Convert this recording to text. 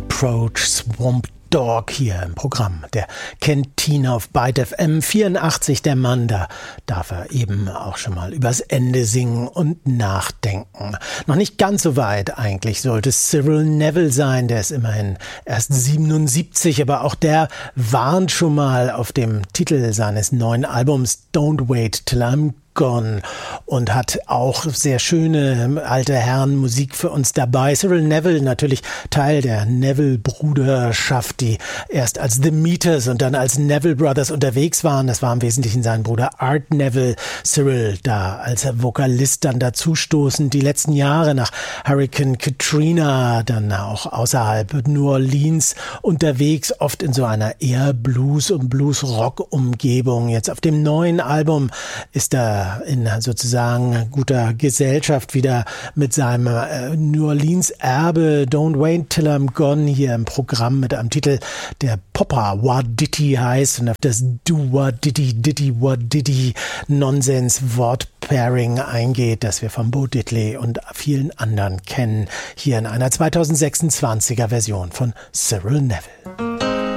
Approach Swamp Dog hier im Programm der Canteen auf Byte FM 84. Der Mann, da darf er eben auch schon mal übers Ende singen und nachdenken. Noch nicht ganz so weit eigentlich sollte Cyril Neville sein, der ist immerhin erst 77, aber auch der warnt schon mal auf dem Titel seines neuen Albums Don't Wait Till I'm Gone und hat auch sehr schöne alte Herrenmusik für uns dabei. Cyril Neville natürlich Teil der Neville-Bruderschaft, die erst als The Meters und dann als Neville Brothers unterwegs waren. Das war im Wesentlichen sein Bruder Art Neville. Cyril da als Vokalist dann dazustoßend die letzten Jahre nach Hurricane Katrina, dann auch außerhalb New Orleans unterwegs, oft in so einer eher Blues- und Blues-Rock-Umgebung. Jetzt auf dem neuen Album ist er in sozusagen guter Gesellschaft wieder mit seinem New Orleans Erbe Don't Wait Till I'm Gone hier im Programm mit einem Titel, der Poppa Wadiddy heißt und auf das Do Wadiddy Diddy Wadiddy Nonsens Wortpairing eingeht, das wir von Bo Diddley und vielen anderen kennen, hier in einer 2026er Version von Cyril Neville.